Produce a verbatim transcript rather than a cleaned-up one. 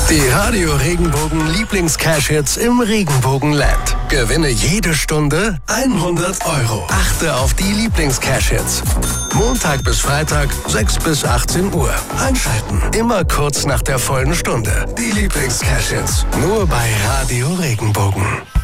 Die Radio Regenbogen Lieblings-Cash-Hits im Regenbogenland. Gewinne jede Stunde hundert Euro. Achte auf die Lieblings-Cash-Hits. Montag bis Freitag, sechs bis achtzehn Uhr. Einschalten. Immer kurz nach der vollen Stunde. Die Lieblings-Cash-Hits. Nur bei Radio Regenbogen.